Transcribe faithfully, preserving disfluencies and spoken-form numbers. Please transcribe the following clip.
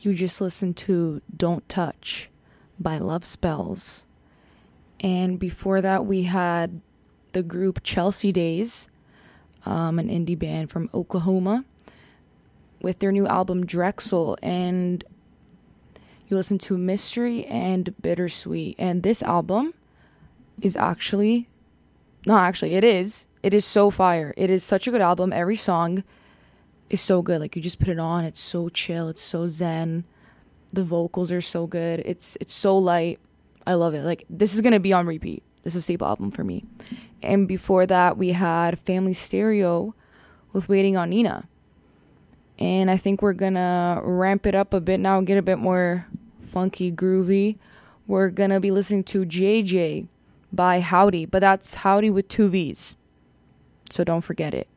You just listened to Don't Touch by Love Spells. And before that, we had the group Chelsea Days, um, an indie band from Oklahoma, with their new album Drexel. And you listen to Mystery and Bittersweet. And this album is actually, no, actually, it is. It is so fire. It is such a good album. Every song is so good. Like, you just put it on, it's so chill, it's so zen. The vocals are so good. It's it's so light. I love it. Like, this is gonna be on repeat. This is a staple album for me. And before that, we had Family Stereo with Waiting on Nina. And I think we're gonna ramp it up a bit now and get a bit more funky, groovy. We're gonna be listening to J J by Howdy, but that's Howdy with two V's, so don't forget it.